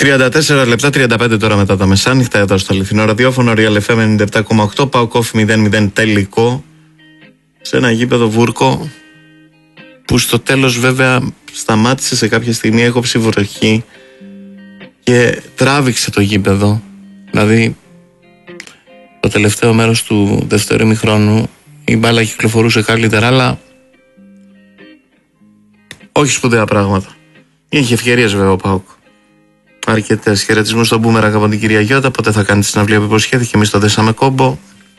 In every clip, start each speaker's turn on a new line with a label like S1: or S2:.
S1: 34 λεπτά, 35 τώρα μετά τα μεσάνυχτα, εδώ στο αληθινό ραδιόφωνο, Real FM 97,8, ΠΑΟΚ 0-0 τελικό, σε ένα γήπεδο Βούρκο, που στο τέλος βέβαια σταμάτησε σε κάποια στιγμή, έκοψε βροχή και τράβηξε το γήπεδο. Δηλαδή, το τελευταίο μέρος του δεύτερου ημιχρόνου η μπάλα κυκλοφορούσε καλύτερα, αλλά όχι σπουδαία πράγματα. Είχε ευκαιρίες βέβαια ο ΠΑΟΚ. Αρκετές. Χαιρετισμούς στον Μπούμεραγκ από την κυρία Γιώτα. Πότε θα κάνει τη συναυλία που υποσχέθηκε? Εμείς το δέσαμε κόμπο.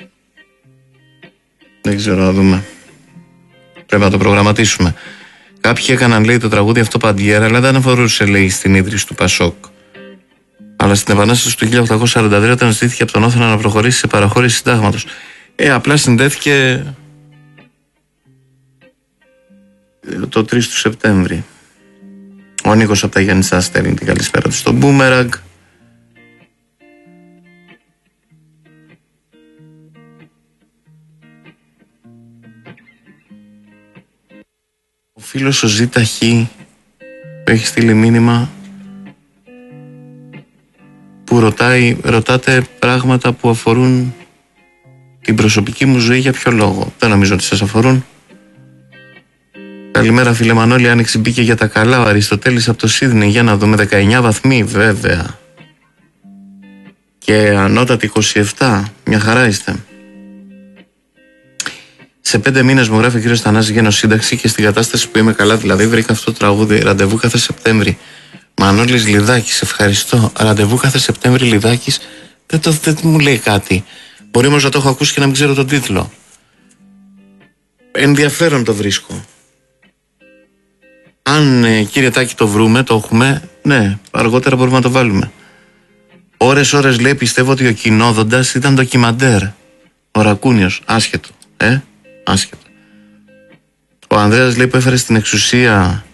S1: Δεν ξέρω, να δούμε. Πρέπει να το προγραμματίσουμε. Κάποιοι έκαναν, λέει, το τραγούδι αυτό παντιέρα, αλλά δεν αφορούσε, λέει, στην ίδρυση του Πασόκ. Αλλά στην Επανάσταση του 1843, όταν ζητήθηκε από τον Όθωνα να προχωρήσει σε παραχώρηση συντάγματος. Απλά συνδέθηκε το 3 του Σεπτέμβρη. Ο Νίκος από τα Γιάννητσά στέλνει την καλησπέρα του στον Μπούμεραγκ. Ο φίλος ο Ζήτα Χ που έχει στείλει μήνυμα που ρωτάτε πράγματα που αφορούν την προσωπική μου ζωή. Για ποιο λόγο? Δεν νομίζω ότι σας αφορούν. Καλημέρα φίλε Μανώλη, άνοιξη μπήκε για τα καλά ο Αριστοτέλης από το Σίδνεϊ. Για να δούμε, 19 βαθμοί βέβαια. Και ανώτατη 27. Μια χαρά είστε. Σε 5 μήνες μου γράφει ο κύριος Θανάσης Γένο σύνταξη και στην κατάσταση που είμαι καλά, δηλαδή βρήκα αυτό το τραγούδι. Ραντεβού κάθε Σεπτέμβρη. Μανώλης Λιδάκης, ευχαριστώ. Ραντεβού κάθε Σεπτέμβρη Λιδάκης. Δεν μου λέει κάτι. Μπορεί όμως να το έχω ακούσει και να μην ξέρω τον τίτλο. Ενδιαφέρον το βρίσκω. Αν κύριε Τάκη το βρούμε, το έχουμε, ναι, αργότερα μπορούμε να το βάλουμε. Ώρες λέει, πιστεύω ότι ο Κοινόδοντας ήταν ντοκιμαντέρ. Ο Ρακούνιος, άσχετο, άσχετο. Ο Ανδρέας λέει που έφερε στην εξουσία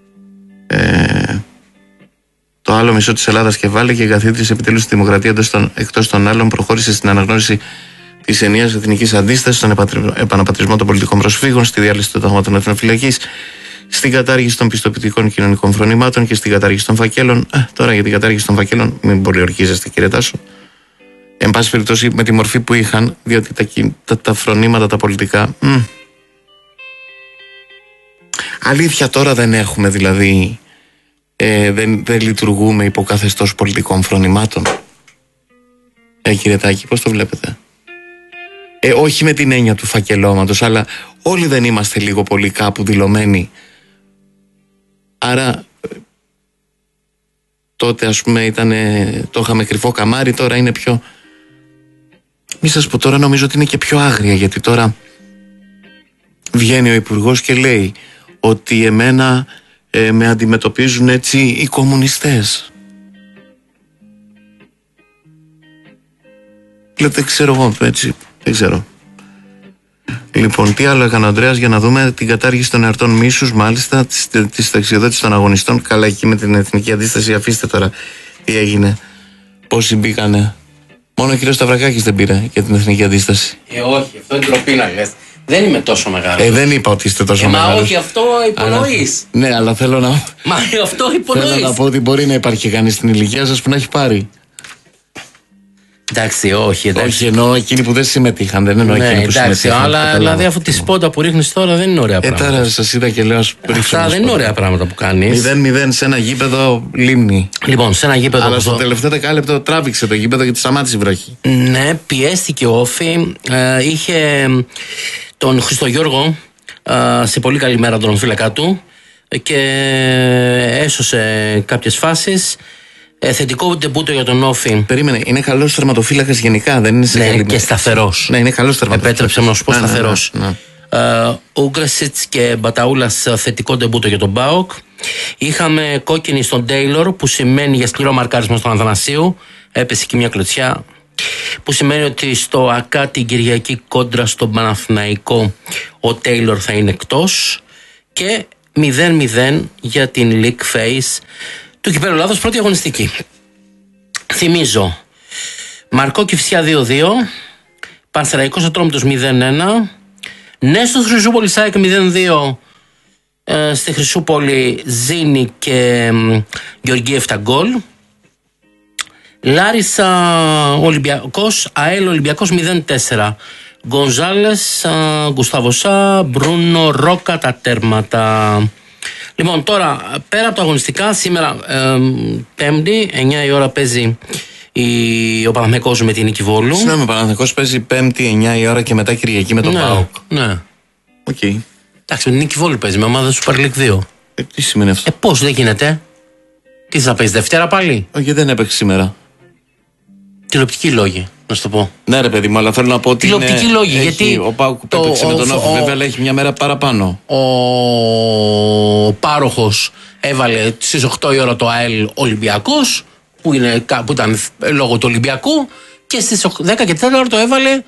S1: το άλλο μισό της Ελλάδας και βάλε και εγκαθίδρυσε επιτέλους τη δημοκρατία εκτός των άλλων, προχώρησε στην αναγνώριση της ενιαίας εθνικής αντίστασης, στον επαναπατρισμό των πολιτικών προσφύγων, στη διάλυση των ταγμάτων εθνοφυλακής, στην κατάργηση των πιστοποιητικών κοινωνικών φρονημάτων και στην κατάργηση των φακέλων. Τώρα για την κατάργηση των φακέλων μην πολιορκίζεστε κύριε Τάσο. Εν πάση περιπτώσει με τη μορφή που είχαν, διότι τα φρονήματα τα πολιτικά αλήθεια τώρα δεν έχουμε, δηλαδή δεν λειτουργούμε υπό καθεστώς πολιτικών φρονημάτων. Κύριε Τάκη, πώς το βλέπετε? Όχι με την έννοια του φακελώματος, αλλά όλοι δεν είμαστε λίγο πολύ κάπου δηλωμένοι. Άρα τότε ας πούμε το είχαμε κρυφό καμάρι, τώρα είναι πιο... Μη σας πω, τώρα νομίζω ότι είναι και πιο άγρια, γιατί τώρα βγαίνει ο Υπουργός και λέει ότι εμένα με αντιμετωπίζουν έτσι οι κομμουνιστές. Δεν ξέρω εγώ, έτσι, δεν ξέρω. Λοιπόν, τι άλλο έκανε ο Ανδρέας? Για να δούμε την κατάργηση των εορτών μίσους, μάλιστα, τη ταξιδιώτηση των αγωνιστών. Καλά, εκεί με την εθνική αντίσταση, αφήστε τώρα τι έγινε. Πόσοι μπήκανε? Μόνο ο κύριος Σταυρακάκης δεν πήρε για την εθνική αντίσταση. Όχι, αυτό είναι ντροπή να λες. Δεν είμαι τόσο μεγάλος. Δεν είπα ότι είστε τόσο μεγάλος.
S2: Μα όχι, αυτό υπονοείς.
S1: Ναι, αλλά θέλω να...
S2: Μα αυτό υπονοείς.
S1: Θέλω να πω ότι μπορεί να υπάρχει κανείς στην ηλικία σας που να έχει πάρει.
S2: Εντάξει, όχι, εντάξει.
S1: Όχι, εννοώ εκείνοι που δεν συμμετείχαν, δεν εννοώ εκείνοι που συμμετείχαν.
S2: Αλλά δηλαδή αυτή τη σπόντα που ρίχνεις τώρα δεν είναι ωραία πράγματα.
S1: Τώρα σας είδα και λέω
S2: αυτά δεν είναι ωραία πράγματα που κάνεις.
S1: 0-0 σε ένα γήπεδο Λίμνη.
S2: Λοιπόν, σε ένα γήπεδο.
S1: Αλλά στο τελευταίο δεκάλεπτο τράβηξε το γήπεδο γιατί σταμάτησε η βροχή.
S2: Ναι, πιέστηκε ο Όφη. Είχε τον Χριστογιώργο σε πολύ καλή μέρα τον φύλακα του και έσωσε κάποιες φάσεις. Θετικό ντεμπούτο για τον Όφη.
S1: Περίμενε, είναι καλός τερματοφύλακας γενικά, δεν είναι σε καλή μέρα.
S2: Και σταθερός.
S1: Ναι, είναι καλός τερματοφύλακας.
S2: Επέτρεψε να σου πω σταθερός. Ούγκρασιτς και Μπαταούλας, θετικό ντεμπούτο για τον ΠΑΟΚ. Είχαμε κόκκινη στον Τέιλορ, που σημαίνει για σκληρό μαρκάρισμα στον Αθανασίου. Έπεσε και μια κλωτσιά. Που σημαίνει ότι στο ΑΚΑ την Κυριακή κόντρα στον Παναθηναϊκό ο Τέιλορ θα είναι εκτός. Και 0-0 για την League Phase του Κυπέλλου Ελλάδος, πρώτη αγωνιστική. Θυμίζω, Μαρκό Κηφισιά 2-2, Πανσεραϊκός Ατρόμητος 0-1, Νέστος Χρυσούπολη ΣΑΕΚ 0-2, στη Χρυσούπολη Ζήνη και Γεωργίου 7 γκολ. Λάρισα Ολυμπιακός, ΑΕΛ Ολυμπιακός 0-4. Γκονζάλες, Γκουσταβοσά, Μπρούνο, Ρόκα τα τέρματα. Λοιπόν, τώρα πέρα από τα αγωνιστικά, σήμερα Πέμπτη, 9 η ώρα παίζει ο Παναθηναϊκός με την Νίκη Βόλου.
S1: Συγγνώμη, ο Παναθηναϊκός παίζει Πέμπτη 9 η ώρα και μετά Κυριακή με τον ΠΑΟΚ.
S2: Ναι.
S1: Οκ.
S2: Εντάξει, με την Νίκη Βόλου παίζει με ομάδα Super League 2.
S1: Τι σημαίνει αυτό?
S2: Πώς δεν γίνεται? Τι θα παίζει Δευτέρα πάλι?
S1: Όχι, δεν έπαιξε σήμερα.
S2: Τηλεοπτικοί λόγοι, να σου το πω.
S1: Ναι, ρε παιδί μου, αλλά θέλω να πω ότι.
S2: Τηλεοπτικοί λόγοι, γιατί.
S1: Ο ΠΑΟΚ έπαιξε με τον Όφη, βέβαια, αλλά έχει μια μέρα παραπάνω.
S2: Ο πάροχος έβαλε στις 8 η ώρα το ΑΕΛ Ολυμπιακός, που ήταν λόγω του Ολυμπιακού, και στις 10 και 4 ώρα το έβαλε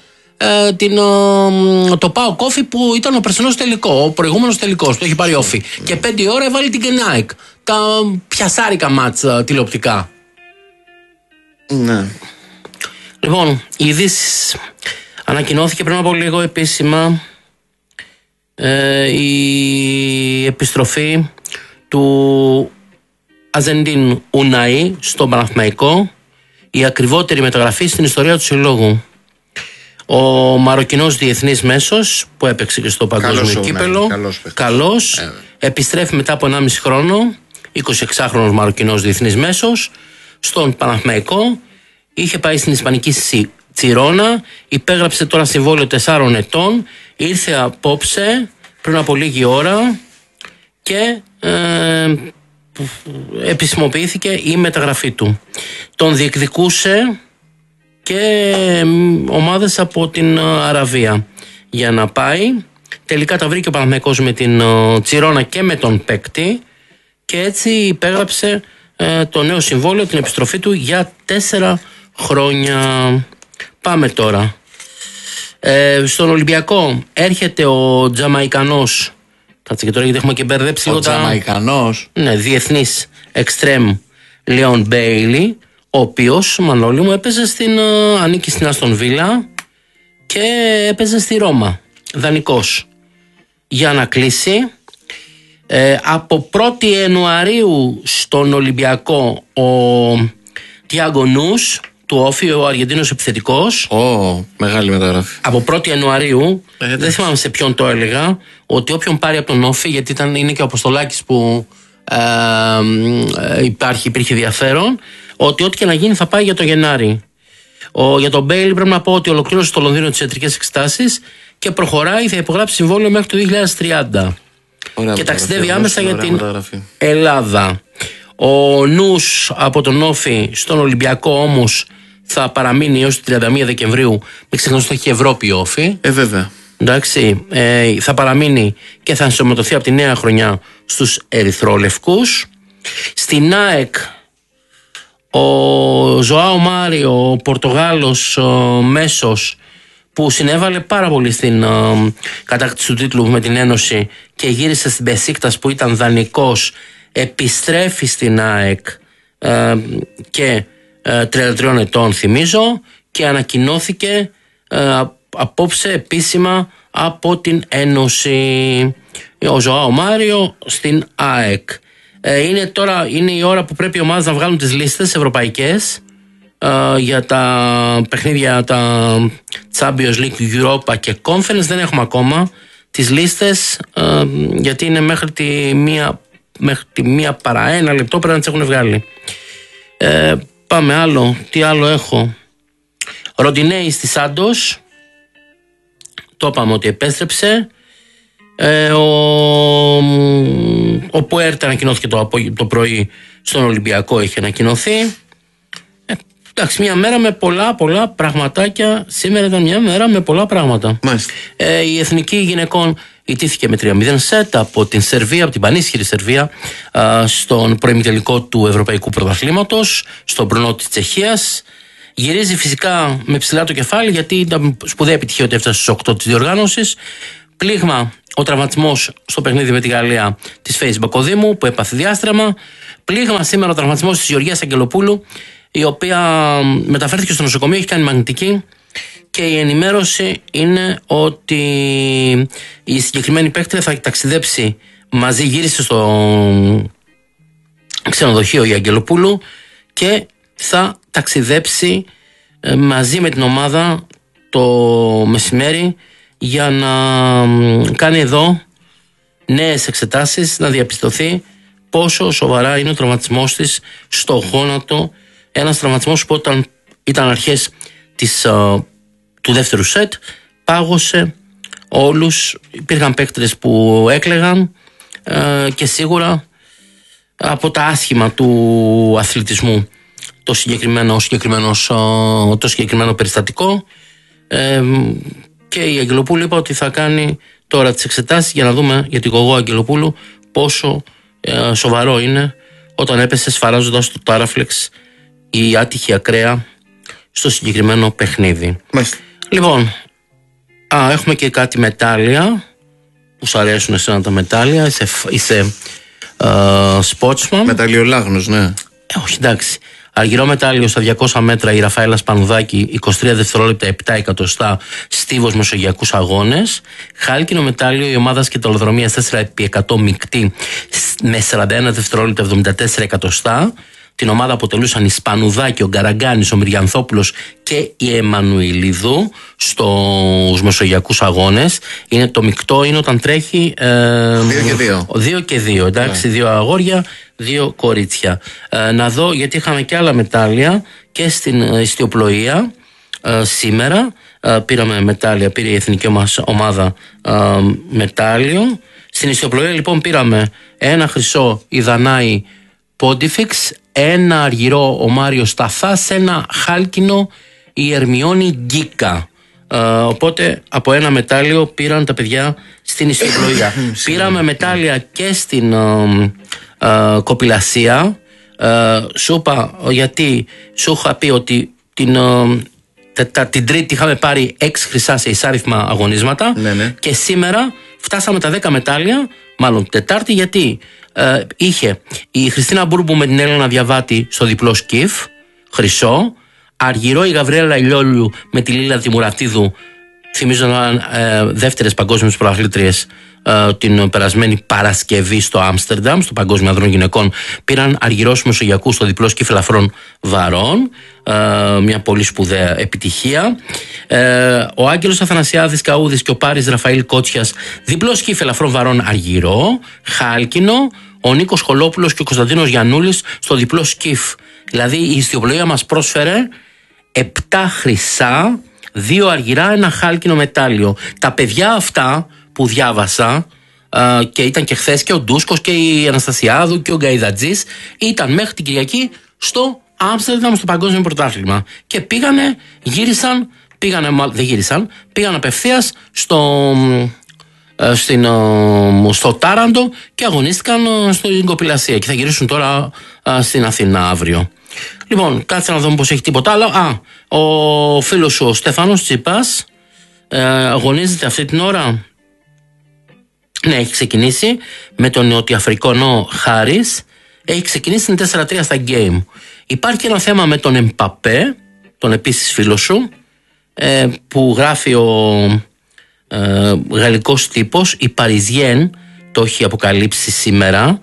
S2: το ΠΑΟΚ Όφη, που ήταν ο περσινός τελικό, ο προηγούμενος τελικός που έχει πάρει Όφη. Και 5 η ώρα έβαλε την Κενάικ. Τα πιασάρικα μάτς τηλεοπτικά.
S1: Ναι.
S2: Λοιπόν, οι ειδήσεις. Ανακοινώθηκε πριν από λίγο επίσημα η επιστροφή του Αζεντίν Ουναή στον Παναθηναϊκό, η ακριβότερη μεταγραφή στην ιστορία του συλλόγου. Ο Μαροκινός διεθνής μέσος που έπαιξε και στο παγκόσμιο κύπελο, καλός, επιστρέφει μετά από 1,5 χρόνο, 26χρονος Μαροκινός διεθνής μέσος, στον Παναθηναϊκό. Είχε πάει στην Ισπανική Τσιρόνα, υπέγραψε τώρα συμβόλαιο 4 ετών, ήρθε απόψε πριν από λίγη ώρα και επισημοποιήθηκε η μεταγραφή του. Τον διεκδικούσε και ομάδες από την Αραβία για να πάει. Τελικά τα βρήκε ο Παναθηναϊκός με την Τσιρόνα και με τον παίκτη και έτσι υπέγραψε το νέο συμβόλαιο, την επιστροφή του για 4 χρόνια. Πάμε τώρα. Στον Ολυμπιακό έρχεται ο Τζαμαϊκανός. Κάτσε και τώρα γιατί έχουμε και μπερδέψει λίγο.
S1: Ο Τζαμαϊκανός.
S2: Ναι, διεθνής εξτρέμ Λεόν Μπέιλι, ο οποίος, Μανώλη μου, ανήκει στην Άστον Βίλα και έπαιζε στη Ρώμα, δανεικός. Για να κλείσει, από 1η Ιανουαρίου στον Ολυμπιακό ο Τιάγκο Νους του Όφη, ο Αργεντίνος επιθετικός.
S1: Μεγάλη μεταγραφή.
S2: Από 1η Ιανουαρίου, δεν θυμάμαι σε ποιον το έλεγα, ότι όποιον πάρει από τον Όφη, γιατί είναι και ο Αποστολάκης που υπήρχε ενδιαφέρον, ότι ό,τι και να γίνει θα πάει για το Γενάρη. Για τον Μπέιλι πρέπει να πω ότι ολοκλήρωσε στο Λονδίνο τις ιατρικές εξετάσεις και προχωράει, θα υπογράψει συμβόλαιο μέχρι το 2030. Και ταξιδεύει άμεσα για την Ελλάδα. Ο Νους από τον Όφη στον Ολυμπιακό όμως θα παραμείνει έως το 31 Δεκεμβρίου. Μην ξεχνάτε ότι έχει Ευρώπη ο Όφη.
S1: Βέβαια.
S2: Εντάξει, θα παραμείνει και θα ενσωματωθεί από τη νέα χρονιά στους Ερυθρόλευκους. Στην ΑΕΚ ο Ζωάο Μάριο, ο Πορτογάλος μέσος, που συνέβαλε πάρα πολύ στην κατάκτηση του τίτλου με την Ένωση και γύρισε στην Μπεσίκτας που ήταν δανεικός, επιστρέφει στην ΑΕΚ και 33 ετών θυμίζω, και ανακοινώθηκε απόψε επίσημα από την Ένωση. Ο Ζωάο Μάριο στην ΑΕΚ. Είναι η ώρα που πρέπει οι ομάδες να βγάλουν τις λίστες ευρωπαϊκές για τα παιχνίδια, τα Champions League, Europa και Conference. Δεν έχουμε ακόμα τις λίστες γιατί είναι μέχρι τη 1 παρά 1 λεπτό πρέπει να τις έχουν βγάλει. Πάμε άλλο. Τι άλλο έχω? Ροντινέη στη Σάντος, το είπαμε ότι επέστρεψε. Ο Πουέρτα ανακοινώθηκε το πρωί στον Ολυμπιακό, έχει ανακοινωθεί. Εντάξει, μια μέρα με πολλά πραγματάκια. Σήμερα ήταν μια μέρα με πολλά πράγματα. Η Εθνική Γυναικών ιτήθηκε με 3-0 σετ από την Σερβία, από την πανίσχυρη Σερβία, στον προημιτελικό του Ευρωπαϊκού Πρωταθλήματος, στον Μπρουνό της Τσεχίας. Γυρίζει φυσικά με ψηλά το κεφάλι, γιατί ήταν σπουδαία επιτυχία ότι έφτασε στους 8 της διοργάνωσης. Πλήγμα ο τραυματισμός στο παιχνίδι με τη Γαλλία της Φέης Μπακοδήμου, που έπαθε διάστρεμα. Πλήγμα σήμερα ο τραυματισμός της Γεωργίας Αγγελοπούλου, η οποία μεταφέρθηκε στο νοσοκομείο, έχει κάνει μαγνητική, και η ενημέρωση είναι ότι η συγκεκριμένη παίκτρια θα ταξιδέψει μαζί, γύρισε στο ξενοδοχείο η Αγγελοπούλου και θα ταξιδέψει μαζί με την ομάδα το μεσημέρι για να κάνει εδώ νέες εξετάσεις, να διαπιστωθεί πόσο σοβαρά είναι ο τραυματισμός της στο γόνατο. Ένας τραυματισμός που όταν ήταν αρχές του δεύτερου σετ πάγωσε όλους. Υπήρχαν παίκτες που έκλαιγαν και σίγουρα από τα άσχημα του αθλητισμού το συγκεκριμένο περιστατικό. Και η Αγγελοπούλου είπα ότι θα κάνει τώρα τις εξετάσεις για να δούμε για την Γογό Αγγελοπούλου πόσο σοβαρό είναι όταν έπεσε σφαράζοντας το τάραφλεξ η άτυχη ακραία στο συγκεκριμένο παιχνίδι.
S1: Μάλιστα.
S2: Λοιπόν, έχουμε και κάτι μετάλλια που σου αρέσουν εσένα τα μετάλλια. Είσαι sportsman.
S1: Μεταλλιολάγνος, ναι.
S2: Όχι, εντάξει. Αργυρό μετάλλιο στα 200 μέτρα η Ραφαέλα Σπανουδάκη, 23 δευτερόλεπτα 7 εκατοστά, Στίβος Μεσογειακούς Αγώνες. Χάλκινο μετάλλιο η ομάδα σκηταλοδρομίας 4x100 μεικτή με 41 δευτερόλεπτα 74 εκατοστά. Την ομάδα αποτελούσαν η Σπανουδάκη, ο Γκαραγκάνης, ο Μυριανθόπουλος και η Εμμανουηλίδου στους Μεσογειακούς Αγώνες. Το μεικτό είναι όταν τρέχει 2 και 2. Εντάξει, 2 αγόρια, 2 κορίτσια. Να δω, γιατί είχαμε και άλλα μετάλλια και στην ιστιοπλοεία σήμερα. Πήραμε μετάλλια, πήρε η εθνική μας ομάδα μετάλλιο. Στην ιστιοπλοεία λοιπόν πήραμε ένα χρυσό η Δανάη Πόντιφιξ, ένα αργυρό ο Μάριος Σταθάς, ένα χάλκινο η Ερμιόνη Γκίκα. Οπότε από ένα μετάλλιο πήραν τα παιδιά στην ιστιοπλοεία. Πήραμε μετάλλια και στην κοπηλασία. Σου είπα, γιατί σου είχα πει ότι την Τρίτη είχαμε πάρει 6 χρυσά σε εισάριθμα αγωνίσματα.
S1: Ναι.
S2: Και σήμερα φτάσαμε τα 10 μετάλλια, μάλλον Τετάρτη, γιατί είχε η Χριστίνα Μπούρμπου με την Έλενα Διαβάτη στο διπλό σκιφ, χρυσό. Αργυρό η Γαβριέλα Ηλιόλου με τη Λίλα Δημουρατίδου, θυμίζω δεύτερες παγκόσμιες προαθλήτριες την περασμένη Παρασκευή στο Άμστερνταμ, στο Παγκόσμιο Ανδρών Γυναικών, πήραν αργυρός Μεσογειακούς στο διπλό σκιφ ελαφρών βαρών. Μια πολύ σπουδαία επιτυχία. Ο Άγγελος Αθανασιάδης Καούδης και ο Πάρης Ραφαήλ Κότσιας, διπλό σκιφ ελαφρών βαρών αργυρό. Χάλκινο ο Νίκος Χολόπουλος και ο Κωνσταντίνος Γιαννούλης στο διπλό σκιφ. Δηλαδή η ιστιοπλοεία μας πρόσφερε 7 χρυσά, 2 αργυρά, ένα χάλκινο μετάλλιο. Τα παιδιά αυτά που διάβασα, και ήταν και χθες και ο Ντούσκος και η Αναστασιάδου και ο Γκαϊδατζής, ήταν μέχρι την Κυριακή στο Άμστερνταμ στο Παγκόσμιο Πρωτάθλημα. Και πήγαν απευθείας στο Τάραντο και αγωνίστηκαν στην κοπηλασία και θα γυρίσουν τώρα στην Αθήνα αύριο. Λοιπόν, κάτσε να δούμε πως έχει τίποτα άλλο. Ο φίλος σου ο Στέφανος Τσίπας αγωνίζεται αυτή την ώρα. Ναι, έχει ξεκινήσει με τον Νοτιοαφρικανό Χάρις. Έχει ξεκινήσει την 4-3 στα game. Υπάρχει ένα θέμα με τον Εμπαπέ, τον επίσης φίλο σου, που γράφει ο γαλλικός τύπος, η Παριζιέν το έχει αποκαλύψει σήμερα,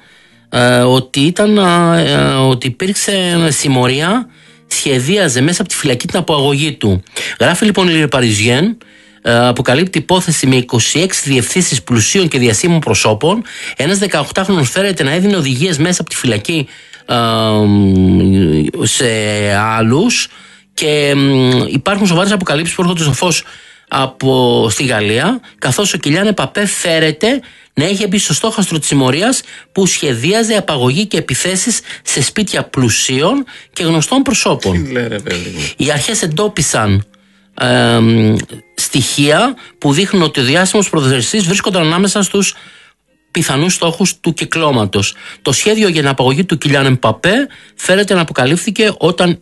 S2: ότι υπήρξε συμμορία, σχεδίαζε μέσα από τη φυλακή την αποαγωγή του. Γράφει λοιπόν η Παριζιέν, αποκαλύπτει υπόθεση με 26 διευθύνσεις πλουσίων και διασύμων προσώπων. Ένας 18χρονος φέρεται να έδινε οδηγίες μέσα από τη φυλακή σε άλλους, και υπάρχουν σοβαρές αποκαλύψεις που έρχονται στο φως στη Γαλλία, καθώς ο Κιλιάν Εμπαπέ φέρεται να έχει μπει στο στόχαστρο της συμμορίας που σχεδίαζε απαγωγή και επιθέσεις σε σπίτια πλουσίων και γνωστών προσώπων. Οι αρχές εντόπισαν στοιχεία που δείχνουν ότι ο διάσημος ποδοσφαιριστής βρίσκονταν ανάμεσα στους πιθανούς στόχους του κυκλώματος. Το σχέδιο για την απαγωγή του Κιλιάν Εμπαπέ φέρεται να αποκαλύφθηκε όταν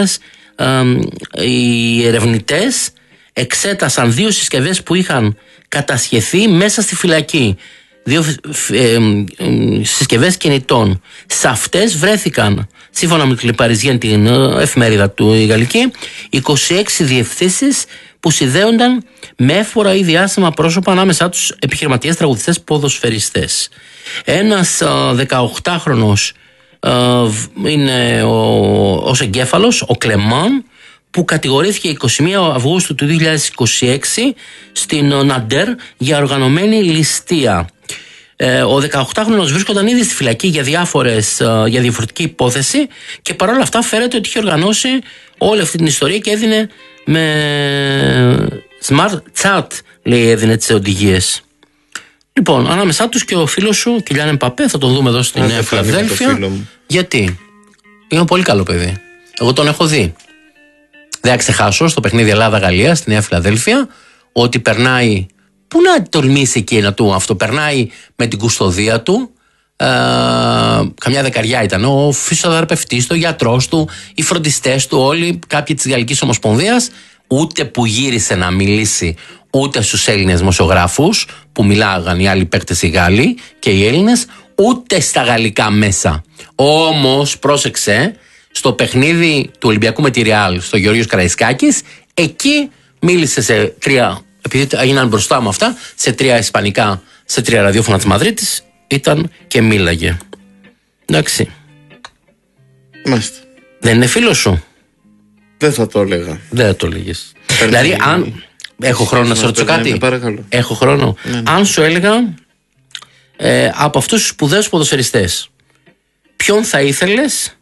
S2: οι ερευνητές εξέτασαν 2 συσκευές που είχαν κατασχεθεί μέσα στη φυλακή. 2 συσκευές κινητών. Σε αυτές βρέθηκαν, σύμφωνα με την Παριζιέν, την εφημερίδα του η γαλλική, 26 διευθύνσεις που συνδέονταν με έφορα ή διάσημα πρόσωπα ανάμεσά τους επιχειρηματίες, τραγουδιστές, ποδοσφαιριστές. Ένας 18χρονος είναι ως εγκέφαλος ο Κλεμάν, που κατηγορήθηκε 21 Αυγούστου του 2026 στην Ναντέρ για οργανωμένη ληστεία. Ο 18χρονος βρίσκονταν ήδη στη φυλακή για διαφορετική υπόθεση και παρόλα αυτά φέρεται ότι είχε οργανώσει όλη αυτή την ιστορία και έδινε με smart chat, λέει, έδινε τις οδηγίες. Λοιπόν, ανάμεσά τους και ο φίλος σου, Κιλιάν Εμπαπέ, θα τον δούμε εδώ στη Νέα Φιλαδέλφια. Γιατί? Είναι πολύ καλό παιδί. Εγώ τον έχω δει. Δεν θα ξεχάσω στο παιχνίδι Ελλάδα-Γαλλία στη Νέα Φιλαδέλφια ότι περνάει. Πού να τολμήσει εκεί να του αυτό, περνάει με την κουστοδία του. Καμιά δεκαριά ήταν. Ο φυσιοθεραπευτής του, ο γιατρός του, οι φροντιστές του, όλοι κάποιοι της Γαλλικής Ομοσπονδίας. Ούτε που γύρισε να μιλήσει ούτε στους Έλληνες δημοσιογράφους που μιλάγαν οι άλλοι παίκτες οι Γάλλοι και οι Έλληνες, ούτε στα γαλλικά μέσα. Όμως, πρόσεξε, στο παιχνίδι του Ολυμπιακού με τη Ρεάλ, στο Γεωργίος Καραϊσκάκης, εκεί μίλησε σε 3, επειδή έγιναν μπροστά μου αυτά, σε 3 ισπανικά, σε 3 ραδιόφωνα της Μαδρίτης, ήταν και μίλαγε. Εντάξει.
S1: Μάλιστα.
S2: Δεν είναι φίλος σου?
S1: Δεν θα το έλεγα.
S2: Δεν θα το έλεγες. Δηλαδή, αν. Έχω χρόνο να σε ρωτήσω κάτι?
S1: Παρακαλώ.
S2: Έχω χρόνο. Ναι. Αν σου έλεγα από αυτούς τους σπουδαίους ποδοσφαιριστές, ποιον θα ήθελες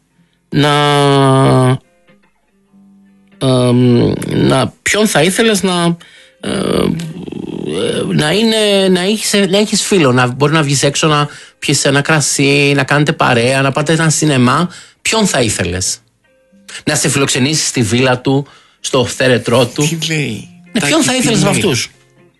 S2: ποιον θα ήθελες να έχεις φίλο, να μπορεί να βγεις έξω, να πιεις ένα κρασί, να κάνετε παρέα, να πάτε ένα σινεμά? Ποιον θα ήθελες? Να σε φιλοξενήσει στη βίλα του, στο θέρετρό του?
S1: Τι λέει?
S2: Ποιον θα ήθελες από αυτούς?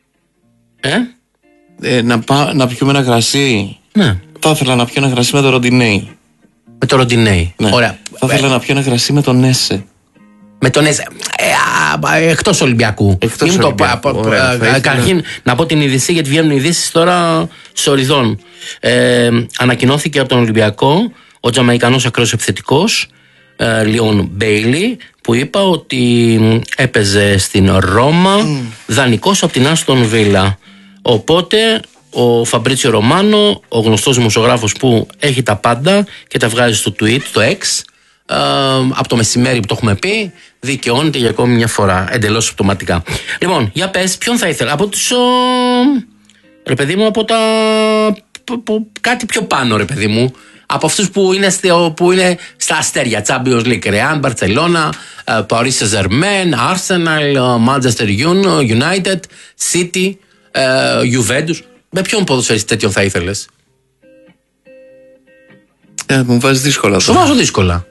S1: Να πιούμε ένα κρασί.
S2: Ναι.
S1: Θα ήθελα να πιω ένα κρασί με το Ροντινέι.
S2: Με το Ροντινέι.
S1: Ναι.
S2: Ωραία.
S1: Θα ήθελα να πιω ένα κρασί με τον Έσε.
S2: Με τον Έσε. Εκτός Ολυμπιακού. Καταρχήν να πω την είδηση, γιατί βγαίνουν ειδήσεις τώρα στο οριδόν. Ανακοινώθηκε από τον Ολυμπιακό ο Τζαμαϊκανός ακραίος επιθετικός Λιόν Μπέιλι, που είπα ότι έπαιζε στην Ρώμα δανεικός από την Άστον Βίλα. Οπότε ο Φαμπρίτσιο Ρωμάνο, ο γνωστός δημοσιογράφος που έχει τα πάντα και τα βγάζει στο tweet, το X, από το μεσημέρι που το έχουμε πει, δικαιώνεται για ακόμη μια φορά, εντελώς αυτοματικά. Λοιπόν, για πες, ποιον θα ήθελα? Από τους, ρε παιδί μου, από τα κάτι πιο πάνω, ρε παιδί μου, από αυτούς που είναι στα αστέρια, Champions League, Real, Barcelona, Paris Saint-Germain, Arsenal, Manchester United, City, Juventus. Με ποιον ποδοσφαιριστή τέτοιον θα ήθελες?
S1: Μου βάζεις δύσκολα.
S2: Σου βάζω δύσκολα.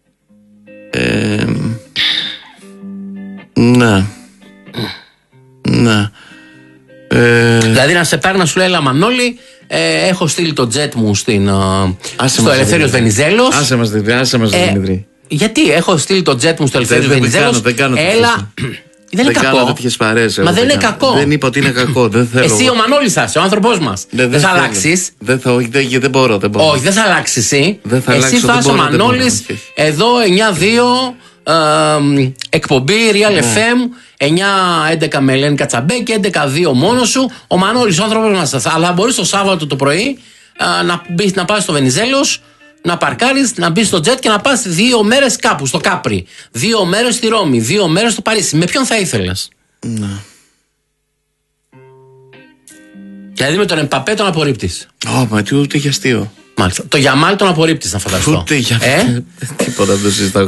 S1: Ναι. Ναι.
S2: Δηλαδή να σε πάρει να σου λέει, έλα Μανώλη, έχω στείλει το jet μου στο Ελευθέριος Βενιζέλος.
S1: Άσε μας Δημητρή.
S2: Γιατί έχω στείλει το jet μου στο Ελευθέριος Βενιζέλος?
S1: Δεν κάνω.
S2: Έλα. Δεν είναι κακό.
S1: Τέτοιες παρέες.
S2: Μα δεν είναι κακό.
S1: Δεν είπα ότι είναι κακό. Δεν θέλω.
S2: Εσύ ο Μανώλης είσαι, ο άνθρωπός μας. Δεν θα αλλάξεις.
S1: Δεν μπορώ.
S2: Όχι, δεν θα αλλάξεις εσύ.
S1: Εσύ
S2: θα είσαι ο Μανώλης εδώ 9-2. Εκπομπή Real FM 9-11 με Ελένη Κατσαμπέκη, 11-2 μόνος σου. Ο Μανώλης, ο άνθρωπος μας. Αλλά μπορείς το Σάββατο το πρωί να πας στο Βενιζέλος, να παρκάρεις, να μπεις στο τζετ και να πας 2 μέρες κάπου στο Κάπρι, 2 μέρες στη Ρώμη, 2 μέρες στο Παρίσι. Με ποιον θα ήθελες?
S1: Ναι.
S2: Δηλαδή με τον Εμπαπέ τον απορρίπτεις?
S1: Μα τι, ούτε για αστείο.
S2: Μάλιστα. Το Γιαμάλ τον απορρίπτεις, να φανταστώ?
S1: Ούτε για τίποτα δεν το συζητάω.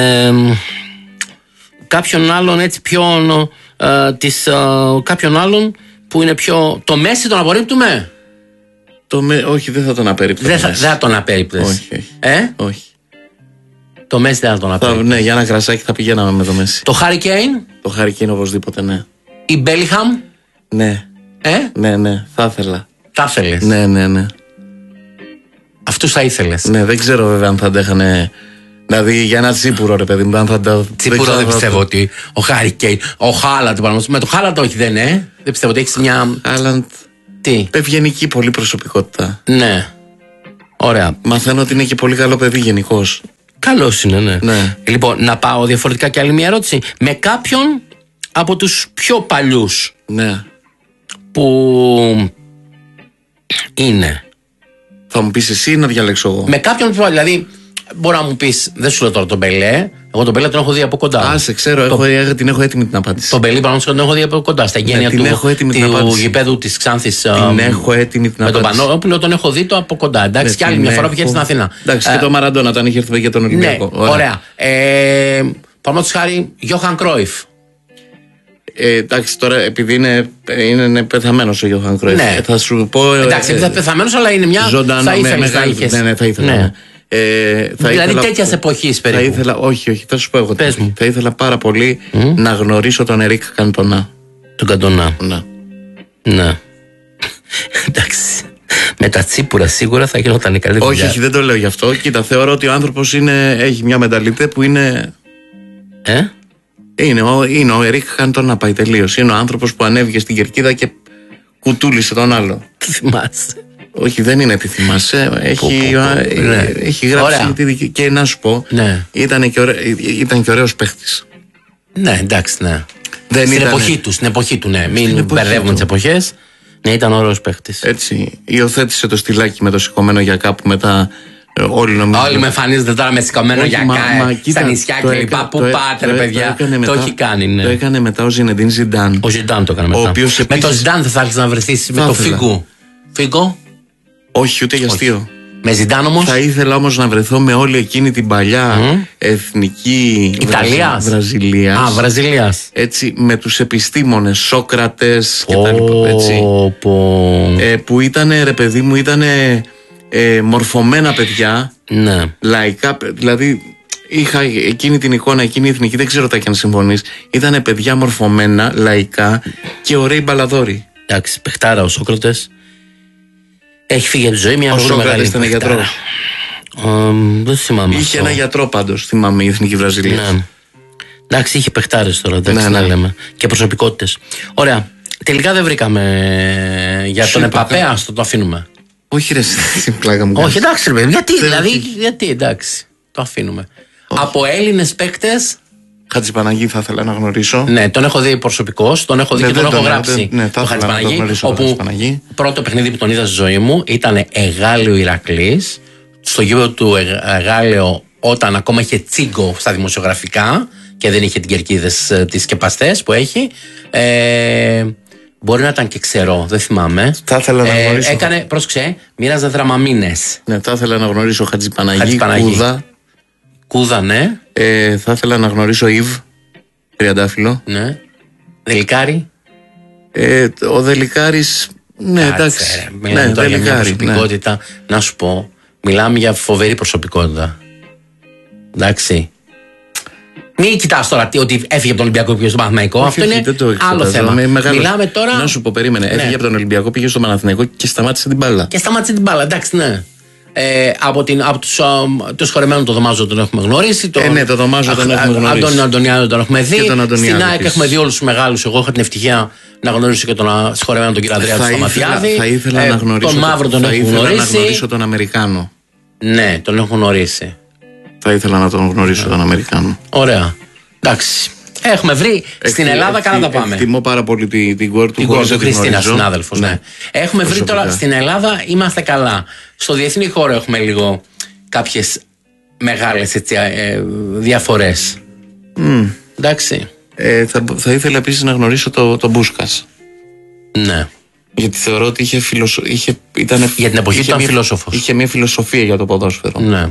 S2: Κάποιον άλλον έτσι ποιον κάποιον άλλον που είναι πιο... Το Μέση τον απορρίπτουμε?
S1: Όχι, δεν θα τον απέρριπτε.
S2: Δεν θα τον απέρριπτες?
S1: Όχι.
S2: Το Μέση δεν θα τον απέρριπτε.
S1: Ναι, για ένα κρασάκι θα πηγαίναμε με το Μέση.
S2: Το Χάρι Κέιν?
S1: Το Χάρι Κέιν οπωσδήποτε, ναι.
S2: Η Μπέλιχαμ?
S1: Ναι. Ναι, θα ήθελα.
S2: Θα ήθελες?
S1: Ναι.
S2: Αυτούς θα ήθελες?
S1: Ναι, δεν ξέρω βέβαια αν θα αντέχανε. Δηλαδή για ένα τσίπουρο, ρε παιδί μου, αν θα τα.
S2: Τσίπουρο δεν πιστεύω ότι. Ο Χάρι Κέιν, ο Χάλαντ, με το Χάλαντ όχι, δεν είναι. Δεν πιστεύω ότι έχεις μια.
S1: Χάλαντ.
S2: Τι?
S1: Ευγενική πολύ προσωπικότητα.
S2: Ναι. Ωραία.
S1: Μαθαίνω ότι είναι και πολύ καλό παιδί γενικώς.
S2: Καλός είναι,
S1: ναι.
S2: Λοιπόν, να πάω διαφορετικά και άλλη μια ερώτηση. Με κάποιον από τους πιο παλιούς.
S1: Ναι.
S2: Που είναι
S1: Θα μου πεις εσύ ή να διαλέξω εγώ?
S2: Με κάποιον, δηλαδή, μπορεί να μου πεις, δεν σου λέω τώρα τον Πελέ. Εγώ τον Πελέ τον έχω δει από κοντά.
S1: Α, σε ξέρω, την έχω έτοιμη την απάντηση.
S2: Τον Πελέ πραγματικά τον έχω δει από κοντά. Στα εγγένεια του γηπέδου της Ξάνθης.
S1: Την έχω έτοιμη την απάντηση.
S2: Με τον Πανόπουλο τον έχω δει το από κοντά. Εντάξει, και άλλη μια φορά που είχε στην Αθήνα.
S1: Εντάξει, και τον Μαραντόνα όταν είχε έρθει για τον Ολυμπιακό.
S2: Ναι, ωραία. Παραδείγματος χάρη, Γιώχαν Κρόιφ.
S1: Εντάξει, τώρα επειδή είναι πεθαμένος ο Γιώχαν Κρόιφ.
S2: Ναι.
S1: Θα σου πω.
S2: Εντάξει, είναι πεθαμένος, αλλά είναι μια.
S1: Ζωντανό,
S2: θα ήθελες να είχες.
S1: Ναι, θα ήθελα.
S2: Ναι. Δηλαδή τέτοια
S1: τέτοια
S2: εποχή περίπου.
S1: Θα ήθελα, όχι, θα σου πω εγώ. Θα ήθελα πάρα πολύ να γνωρίσω τον Ερικ Καντονά.
S2: Τον Καντονά. Ναι. Εντάξει. Με τα τσίπουρα σίγουρα θα γινόταν η καλή δουλειά.
S1: Όχι, δεν το λέω γι' αυτό. Κοίτα, θεωρώ ότι ο άνθρωπος έχει μια μενταλιτέ που είναι. Είναι ο Ερικ Καντονά, πάει τελείως. Είναι ο άνθρωπος που ανέβηκε στην κερκίδα και κουτούλησε τον άλλο.
S2: Τι θυμάσαι?
S1: Όχι, δεν είναι τι θυμάσαι. Έχει γράψει και να σου πω.
S2: Ναι.
S1: Ήταν και ωραίος παίχτης.
S2: Ναι, εντάξει, ναι. Στην εποχή του, ναι. Μην μπερδεύουμε τις εποχές. Ναι, ήταν ωραίος παίχτης.
S1: Έτσι. Υιοθέτησε το στυλάκι με το σηκωμένο για κάπου μετά. Όλοι
S2: με εμφανίζονται τώρα με σηκωμένο για στα νησιά κλπ. Πού πάτε, ρε παιδιά? Το έχει κάνει, ναι.
S1: Το έκανε μετά ο Ζινεντίν Ζιντάν.
S2: Ο Ζιντάν το έκανε μετά. Με το Ζιντάν δεν θα ήθελες να βρεθείς με το Φίγκο? Φίγκο?
S1: Όχι, ούτε για αστείο.
S2: Με Ζιντάν όμως.
S1: Θα ήθελα όμως να βρεθώ με όλη εκείνη την παλιά εθνική
S2: Ιταλίας.
S1: Βραζιλίας.
S2: Α, Βραζιλίας.
S1: Έτσι, με τους επιστήμονες, Σόκρατες και τα λοιπά. Έτσι. Που ήταν, ρε παιδί μου, ήταν μορφωμένα παιδιά.
S2: Ναι.
S1: Λαϊκά, δηλαδή είχα εκείνη την εικόνα, εκείνη η εθνική, δεν ξέρω τα και αν συμφωνείς. Ήτανε παιδιά μορφωμένα, λαϊκά και ωραίοι μπαλαδόροι.
S2: Εντάξει, παιχτάρα ο Σόκρατες. Έχει φύγει από τη ζωή μια
S1: ο Σόκρατες ήταν γιατρό.
S2: Δεν θυμάμαι.
S1: Είχε ένα γιατρό πάντως, θυμάμαι, η εθνική Βραζιλία.
S2: Ναι. Εντάξει, είχε παιχτάρες τώρα, εντάξει, να λέμε. Και προσωπικότητες. Ωραία. Τελικά δεν βρήκαμε για τον Εμπαπέ, ας το αφήνουμε.
S1: Όχι, ρε, πλάκα μου.
S2: Όχι, εντάξει, ρε, γιατί, εντάξει, το αφήνουμε. Από Έλληνες παίκτες.
S1: Χατζηπαναγή θα ήθελα να γνωρίσω.
S2: Ναι, τον έχω δει προσωπικώς, τον έχω δει και τον έχω γράψει.
S1: Ναι, θα ήθελα να γνωρίσω.
S2: Όπου πρώτο παιχνίδι που τον είδα στη ζωή μου ήταν Εγάλεο Ηρακλής. Στο γήπεδο του Εγάλεο, όταν ακόμα είχε τσίγκο στα δημοσιογραφικά και δεν είχε την κερκίδες τις σκεπαστές που έχει. Μπορεί να ήταν και ξερό, δεν θυμάμαι.
S1: Θα ήθελα να γνωρίσω.
S2: Πρόσεξε, μοίραζε δραμαμίνες.
S1: Ναι, θα ήθελα να γνωρίσω Χατζηπαναγή, Κούδα.
S2: Κούδα, ναι.
S1: Θα ήθελα να γνωρίσω Ιβ, Τριαντάφυλλο.
S2: Ναι. Δελικάρη.
S1: Ο Δελικάρης. Ναι, εντάξει.
S2: Μιλάμε τώρα για μια προσωπικότητα. Ναι. Να σου πω, μιλάμε για φοβερή προσωπικότητα. Εντάξει. Μην κοιτάς τώρα ότι έφυγε από τον Ολυμπιακό και πήγε στο Παναθηναϊκό. Αυτό είναι άλλο θέμα. Μιλάμε τώρα.
S1: Να σου πω, περίμενε. Ναι. Έφυγε από τον Ολυμπιακό, πήγε στο Παναθηναϊκό και σταμάτησε την μπάλα.
S2: Εντάξει, ναι. Από τους χωρεμένους τον Δωμάζο τον έχουμε γνωρίσει.
S1: Ναι, τον Δωμάζο τον έχουμε γνωρίσει.
S2: Τον Αντωνιάδη τον έχουμε δει. Στην ΑΕΚ έχουμε δει όλους τους μεγάλους. Εγώ είχα την ευτυχία να γνωρίσω και τον συγχωρεμένο τον κύριο Ανδρέα του Σταματιάδη.
S1: Θα ήθελα να γνωρίσω
S2: τον Μαύρο τον έχω γνωρίσει.
S1: Να γνωρίσω τον Αμερικάνο.
S2: Ναι, τον έχω γνωρίσει.
S1: Θα ήθελα να τον γνωρίσω τον Αμερικάνο.
S2: Ωραία. Εντάξει. Έχουμε βρει στην Ελλάδα, καλά τα πάμε.
S1: Εκτιμώ πάρα πολύ την κόρη του.
S2: Την κόρη του Χριστίνα, συνάδελφος. Ναι. Έχουμε βρει τώρα στην Ελλάδα, είμαστε καλά. Στο διεθνή χώρο έχουμε λίγο κάποιες μεγάλες διαφορές. Εντάξει.
S1: Θα ήθελα επίσης να γνωρίσω τον Μπούσκας.
S2: Ναι.
S1: Γιατί θεωρώ ότι
S2: για την εποχή του ήταν φιλόσοφος.
S1: Είχε μια φιλοσοφία για το ποδόσφαιρο.
S2: Ναι.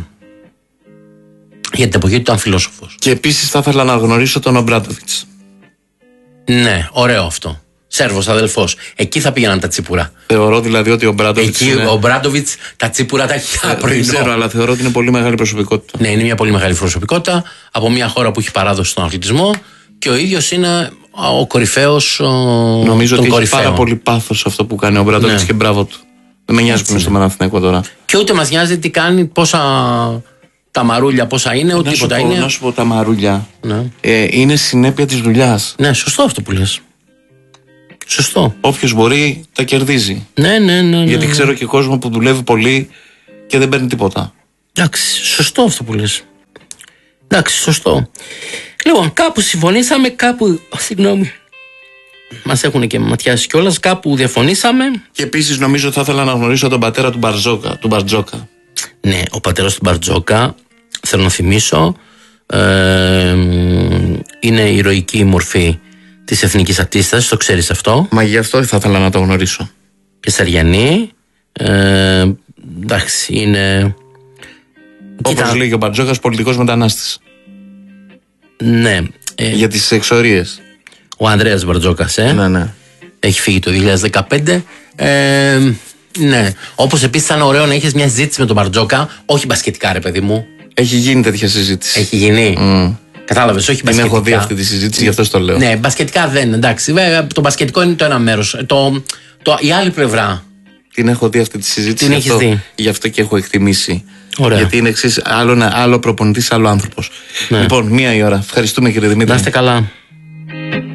S2: Για την εποχή του ήταν φιλόσοφος.
S1: Και επίσης θα ήθελα να γνωρίσω τον Ομπράντοβιτς.
S2: Ναι, ωραίο αυτό. Σέρβος, αδελφός. Εκεί θα πήγαιναν τα τσίπουρα.
S1: Θεωρώ δηλαδή ότι ο Ομπράντοβιτς.
S2: Εκεί ο Ομπράντοβιτς τα τσίπουρα τα έχει πρωινό.
S1: Δεν ξέρω, αλλά θεωρώ ότι είναι πολύ μεγάλη προσωπικότητα.
S2: Ναι, είναι μια πολύ μεγάλη προσωπικότητα από μια χώρα που έχει παράδοση στον αθλητισμό και ο ίδιος είναι ο κορυφαίος.
S1: Νομίζω ότι έχει πάρα πολύ πάθος αυτό που κάνει ο Ομπράντοβιτς και μπράβο του. Δεν με νοιάζει που είναι στο Παναθηναϊκό τώρα.
S2: Και ούτε μας νοιάζει τι κάνει, τα μαρούλια πόσα είναι, ούτε τίποτα είναι.
S1: Να σου πω τα μαρούλια. Ναι. Είναι συνέπεια της δουλειάς.
S2: Ναι, σωστό αυτό που λες. Σωστό.
S1: Όποιος μπορεί τα κερδίζει.
S2: Ναι.
S1: Γιατί ξέρω και κόσμο που δουλεύει πολύ και δεν παίρνει τίποτα.
S2: Εντάξει, σωστό αυτό που λες. Εντάξει, σωστό. Λοιπόν, κάπου συμφωνήσαμε, κάπου. Συγγνώμη. Μας έχουν και ματιάσει κιόλας. Κάπου διαφωνήσαμε.
S1: Και επίσης νομίζω θα ήθελα να γνωρίσω τον πατέρα του Μπαρτζόκα.
S2: Ναι, ο πατέρας του Μπαρτζόκα, θέλω να θυμίσω, είναι η ηρωική μορφή της εθνικής αντίστασης, το ξέρεις αυτό.
S1: Μα γι' αυτό θα ήθελα να το γνωρίσω.
S2: Και Σαριανή, εντάξει, είναι...
S1: Όπως λέει και ο Μπαρτζόκας, πολιτικός μετανάστης.
S2: Ναι.
S1: Για τις εξορίες.
S2: Ο Ανδρέας Μπαρτζόκας,
S1: Ναι.
S2: Έχει φύγει το 2015. Ναι. Όπως επίσης ήταν ωραίο να έχεις μια συζήτηση με τον Μπαρτζόκα, όχι μπασκετικά, ρε παιδί μου.
S1: Έχει γίνει τέτοια συζήτηση.
S2: Έχει γίνει. Κατάλαβες, όχι μπασκετικά.
S1: Την έχω δει αυτή τη συζήτηση, γι' αυτό το λέω.
S2: Ναι, μπασκετικά δεν, εντάξει. Βέβαια, το μπασκετικό είναι το ένα μέρος. Η άλλη πλευρά.
S1: Την έχω δει αυτή τη συζήτηση.
S2: Την έχεις δει.
S1: Γι' αυτό και έχω εκτιμήσει.
S2: Ωραία.
S1: Γιατί είναι εξής, άλλο προπονητής, άλλο άνθρωπος.
S2: Ναι.
S1: Λοιπόν, 1 η ώρα. Ευχαριστούμε, κύριε Δημήτρη.
S2: Να είστε καλά.